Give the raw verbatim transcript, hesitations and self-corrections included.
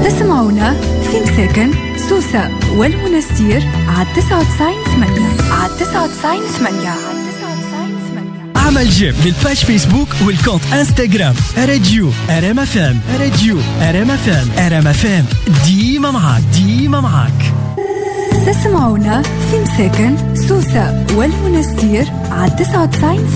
تسمعونا في مساكن سوسة والمنستير على تسعة وتسعين ثمانية على تسعة وتسعين ثمانية. اعمل جيم للباج فيسبوك والكونت انستغرام راديو ار ام اف ام. راديو ار ام اف ام. ار ام اف ام ديما معاك ديما معاك. تسمعونا في مساكن سوسة والمنستير على تسعة وتسعين